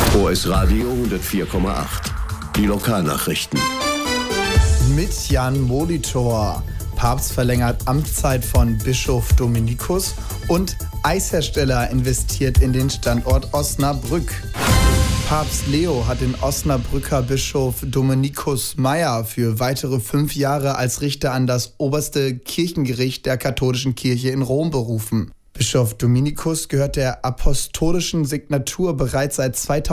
OS Radio 104,8. Die Lokalnachrichten. Mit Jan Molitor. Papst verlängert Amtszeit von Bischof Dominikus und Eishersteller investiert in den Standort Osnabrück. Papst Leo hat den Osnabrücker Bischof Dominikus Meyer für weitere 5 Jahre als Richter an das oberste Kirchengericht der katholischen Kirche in Rom berufen. Bischof Dominikus gehört der apostolischen Signatur bereits seit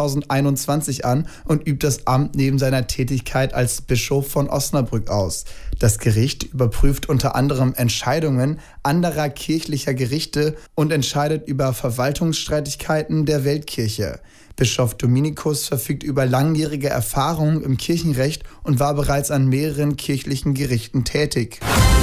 2021 an und übt das Amt neben seiner Tätigkeit als Bischof von Osnabrück aus. Das Gericht überprüft unter anderem Entscheidungen anderer kirchlicher Gerichte und entscheidet über Verwaltungsstreitigkeiten der Weltkirche. Bischof Dominikus verfügt über langjährige Erfahrung im Kirchenrecht und war bereits an mehreren kirchlichen Gerichten tätig.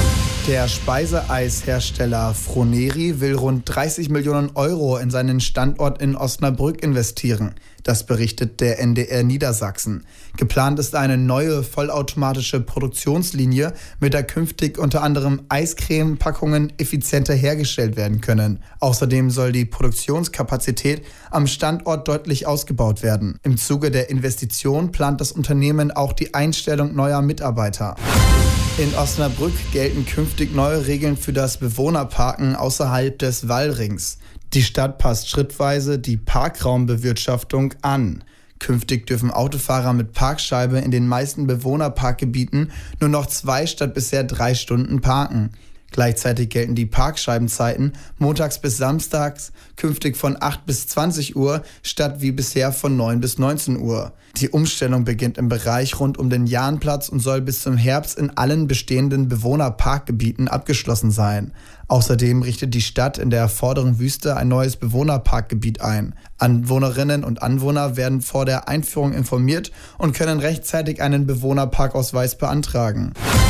Der Speiseeishersteller Froneri will rund 30 Millionen Euro in seinen Standort in Osnabrück investieren. Das berichtet der NDR Niedersachsen. Geplant ist eine neue vollautomatische Produktionslinie, mit der künftig unter anderem Eiscreme-Packungen effizienter hergestellt werden können. Außerdem soll die Produktionskapazität am Standort deutlich ausgebaut werden. Im Zuge der Investition plant das Unternehmen auch die Einstellung neuer Mitarbeiter. In Osnabrück gelten künftig neue Regeln für das Bewohnerparken außerhalb des Wallrings. Die Stadt passt schrittweise die Parkraumbewirtschaftung an. Künftig dürfen Autofahrer mit Parkscheibe in den meisten Bewohnerparkgebieten nur noch 2 statt bisher 3 Stunden parken. Gleichzeitig gelten die Parkscheibenzeiten montags bis samstags künftig von 8 bis 20 Uhr statt wie bisher von 9 bis 19 Uhr. Die Umstellung beginnt im Bereich rund um den Jahnplatz und soll bis zum Herbst in allen bestehenden Bewohnerparkgebieten abgeschlossen sein. Außerdem richtet die Stadt in der Vorderen Wüste ein neues Bewohnerparkgebiet ein. Anwohnerinnen und Anwohner werden vor der Einführung informiert und können rechtzeitig einen Bewohnerparkausweis beantragen.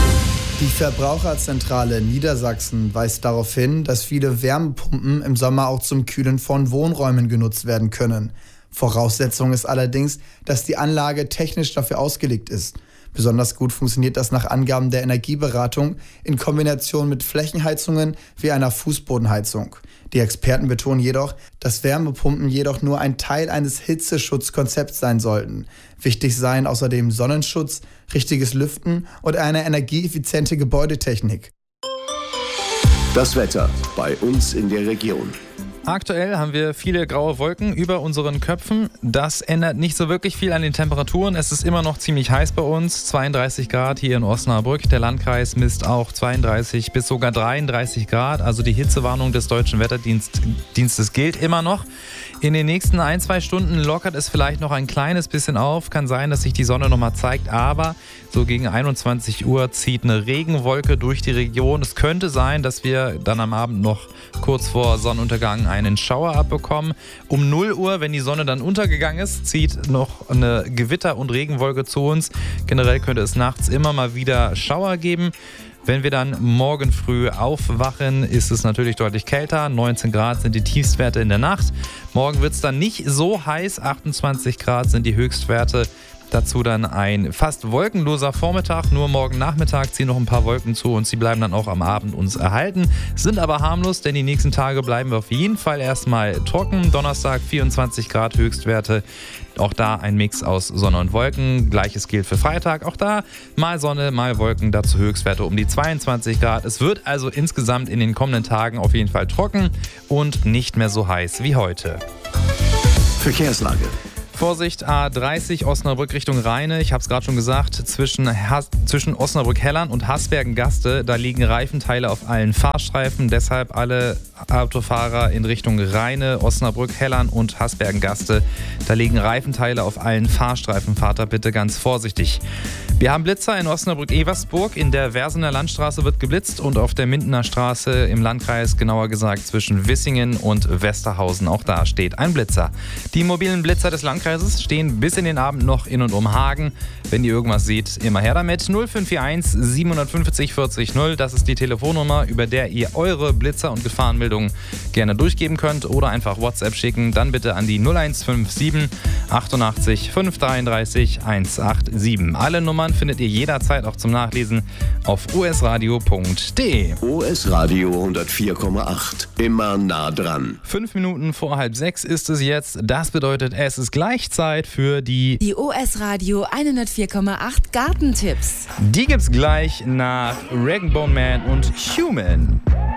Die Verbraucherzentrale Niedersachsen weist darauf hin, dass viele Wärmepumpen im Sommer auch zum Kühlen von Wohnräumen genutzt werden können. Voraussetzung ist allerdings, dass die Anlage technisch dafür ausgelegt ist. Besonders gut funktioniert das nach Angaben der Energieberatung in Kombination mit Flächenheizungen wie einer Fußbodenheizung. Die Experten betonen jedoch, dass Wärmepumpen jedoch nur ein Teil eines Hitzeschutzkonzepts sein sollten. Wichtig seien außerdem Sonnenschutz, richtiges Lüften und eine energieeffiziente Gebäudetechnik. Das Wetter bei uns in der Region. Aktuell haben wir viele graue Wolken über unseren Köpfen. Das ändert nicht so wirklich viel an den Temperaturen. Es ist immer noch ziemlich heiß bei uns. 32 Grad hier in Osnabrück. Der Landkreis misst auch 32 bis sogar 33 Grad. Also die Hitzewarnung des Deutschen Wetterdienstes gilt immer noch. In den nächsten 1-2 Stunden lockert es vielleicht noch ein kleines bisschen auf. Kann sein, dass sich die Sonne nochmal zeigt. Aber so gegen 21 Uhr zieht eine Regenwolke durch die Region. Es könnte sein, dass wir dann am Abend noch kurz vor Sonnenuntergang einen Schauer abbekommen. Um 0 Uhr, wenn die Sonne dann untergegangen ist, zieht noch eine Gewitter- und Regenwolke zu uns. Generell könnte es nachts immer mal wieder Schauer geben. Wenn wir dann morgen früh aufwachen, ist es natürlich deutlich kälter. 19 Grad sind die Tiefstwerte in der Nacht. Morgen wird es dann nicht so heiß. 28 Grad sind die Höchstwerte. Dazu dann ein fast wolkenloser Vormittag. Nur morgen Nachmittag ziehen noch ein paar Wolken zu und sie bleiben dann auch am Abend uns erhalten. Sind aber harmlos, denn die nächsten Tage bleiben wir auf jeden Fall erstmal trocken. Donnerstag 24 Grad Höchstwerte. Auch da ein Mix aus Sonne und Wolken. Gleiches gilt für Freitag. Auch da mal Sonne, mal Wolken. Dazu Höchstwerte um die 22 Grad. Es wird also insgesamt in den kommenden Tagen auf jeden Fall trocken und nicht mehr so heiß wie heute. Verkehrslage. Vorsicht, A30 Osnabrück Richtung Rheine. Ich habe es gerade schon gesagt, zwischen Osnabrück-Hellern und Hasbergen-Gaste, da liegen Reifenteile auf allen Fahrstreifen. Deshalb alle Autofahrer in Richtung Rheine, Osnabrück-Hellern und Hasbergen-Gaste, da liegen Reifenteile auf allen Fahrstreifen. Fahrt da bitte ganz vorsichtig. Wir haben Blitzer in Osnabrück-Eversburg. In der Versener Landstraße wird geblitzt und auf der Mindener Straße im Landkreis, genauer gesagt zwischen Wissingen und Westerhausen. Auch da steht ein Blitzer. Die mobilen Blitzer des Landkreises stehen bis in den Abend noch in und um Hagen. Wenn ihr irgendwas seht, immer her damit. 0541 750 40 0. Das ist die Telefonnummer, über der ihr eure Blitzer- und Gefahrenmeldungen gerne durchgeben könnt oder einfach WhatsApp schicken. Dann bitte an die 0157 88 533 187. Alle Nummern findet ihr jederzeit auch zum Nachlesen auf osradio.de. OS Radio 104,8. Immer nah dran. 5 Minuten vor 5:30 ist es jetzt. Das bedeutet, es ist gleich gleich Zeit für die OS Radio 104,8 Gartentipps. Die gibt's gleich nach Rag & Bone Man und Human.